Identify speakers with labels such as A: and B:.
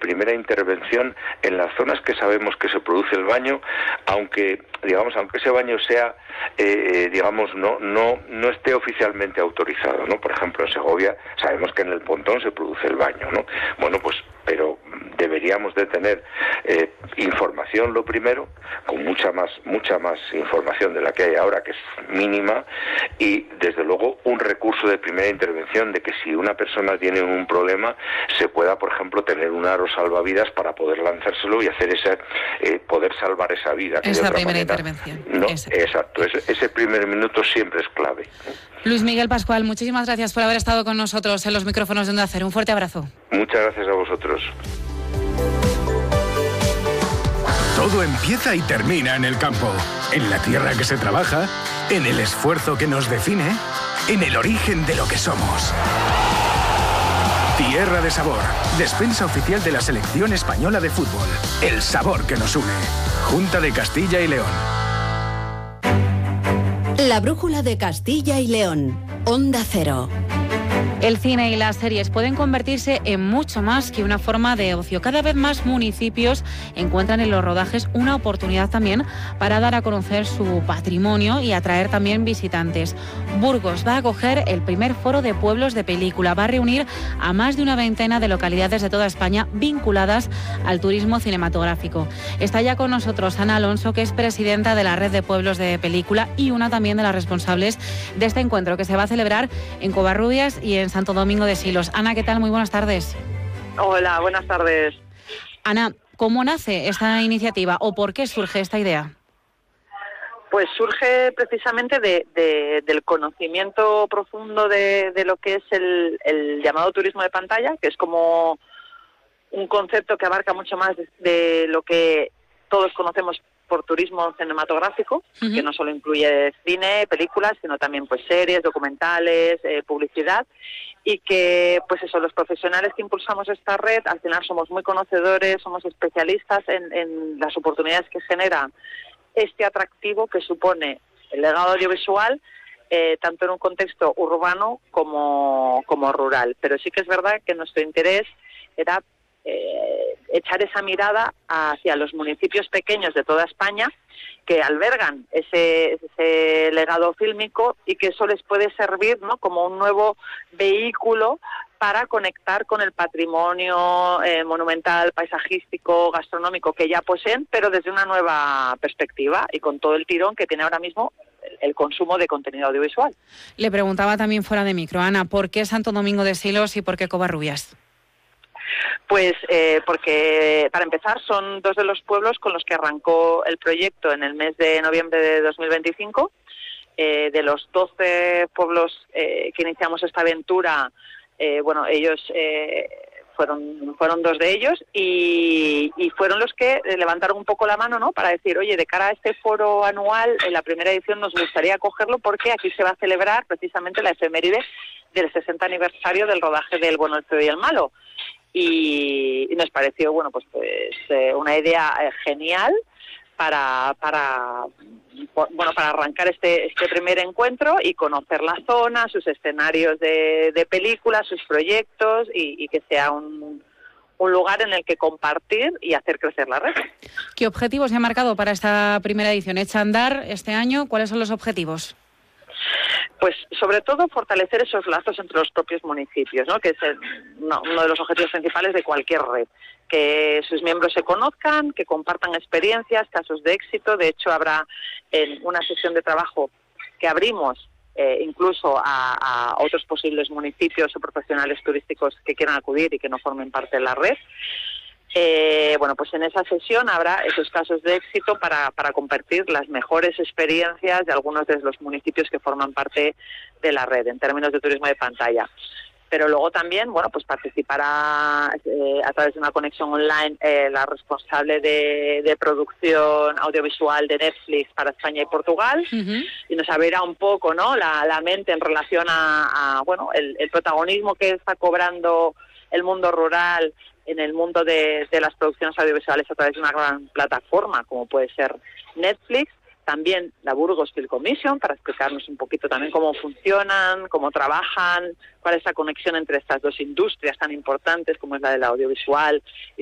A: primera intervención en las zonas que sabemos que se produce el baño, aunque ese baño sea, no esté oficialmente autorizado, ¿no? Por ejemplo, en Segovia sabemos que en el Pontón se produce el baño, ¿no? Bueno, pues, pero deberíamos de tener información, lo primero, con mucha más información de la que hay ahora, que es mínima, y desde luego un recurso de primera intervención, de que si una persona tiene un problema se pueda, por ejemplo, tener un aro salvavidas para poder lanzárselo y hacer poder salvar esa vida.
B: Esa primera intervención.
A: No, exacto, ese primer minuto siempre es clave.
B: Luis Miguel Pascual, muchísimas gracias por haber estado con nosotros en los micrófonos de Onda Cero. Un fuerte abrazo.
A: Muchas gracias a vosotros.
C: Todo empieza y termina en el campo, en la tierra que se trabaja, en el esfuerzo que nos define, en el origen de lo que somos. Tierra de Sabor, despensa oficial de la Selección Española de Fútbol. El sabor que nos une. Junta de Castilla y León.
D: La brújula de Castilla y León. Onda Cero.
B: El cine y las series pueden convertirse en mucho más que una forma de ocio. Cada vez más municipios encuentran en los rodajes una oportunidad también para dar a conocer su patrimonio y atraer también visitantes. Burgos va a acoger el primer foro de pueblos de película. Va a reunir a más de una veintena de localidades de toda España vinculadas al turismo cinematográfico. Está ya con nosotros Ana Alonso, que es presidenta de la Red de Pueblos de Película y una también de las responsables de este encuentro que se va a celebrar en Covarrubias y en Santo Domingo de Silos. Ana, ¿qué tal? Muy buenas tardes.
E: Hola, buenas tardes.
B: Ana, ¿cómo nace esta iniciativa o por qué surge esta idea?
E: Pues surge precisamente del conocimiento profundo de lo que es el llamado turismo de pantalla, que es como un concepto que abarca mucho más de lo que todos conocemos por turismo cinematográfico, que no solo incluye cine, películas, sino también pues series, documentales, publicidad, y que pues eso, los profesionales que impulsamos esta red al final somos muy conocedores, somos especialistas en las oportunidades que genera este atractivo que supone el legado audiovisual, tanto en un contexto urbano como rural. Pero sí que es verdad que nuestro interés era echar esa mirada hacia los municipios pequeños de toda España que albergan ese legado fílmico y que eso les puede servir, ¿no?, como un nuevo vehículo para conectar con el patrimonio monumental, paisajístico, gastronómico que ya poseen, pero desde una nueva perspectiva y con todo el tirón que tiene ahora mismo el consumo de contenido audiovisual.
B: Le preguntaba también fuera de micro, Ana, ¿por qué Santo Domingo de Silos y por qué Covarrubias?
E: Pues porque, para empezar, son dos de los pueblos con los que arrancó el proyecto en el mes de noviembre de 2025. De los 12 pueblos que iniciamos esta aventura, ellos fueron dos de ellos y fueron los que levantaron un poco la mano, ¿no?, para decir, oye, de cara a este foro anual, en la primera edición nos gustaría acogerlo porque aquí se va a celebrar precisamente la efeméride del 60 aniversario del rodaje de El bueno, el feo y el malo. Y nos pareció una idea genial para arrancar este primer encuentro y conocer la zona, sus escenarios de películas, sus proyectos y que sea un lugar en el que compartir y hacer crecer la red.
B: ¿Qué objetivos se han marcado para esta primera edición? ¿Echa a andar este año? ¿Cuáles son los objetivos?
E: Pues sobre todo fortalecer esos lazos entre los propios municipios, ¿no?, que es uno de los objetivos principales de cualquier red, que sus miembros se conozcan, que compartan experiencias, casos de éxito. De hecho, habrá una sesión de trabajo que abrimos incluso a otros posibles municipios o profesionales turísticos que quieran acudir y que no formen parte de la red. Pues en esa sesión habrá esos casos de éxito para compartir las mejores experiencias de algunos de los municipios que forman parte de la red en términos de turismo de pantalla. Pero luego también, participará a través de una conexión online la responsable de producción audiovisual de Netflix para España y Portugal, y nos abrirá un poco, ¿no?, la mente en relación a el protagonismo que está cobrando el mundo rural en el mundo de las producciones audiovisuales a través de una gran plataforma como puede ser Netflix. También la Burgos Film Commission, para explicarnos un poquito también cómo funcionan, cómo trabajan, cuál es la conexión entre estas dos industrias tan importantes como es la del audiovisual y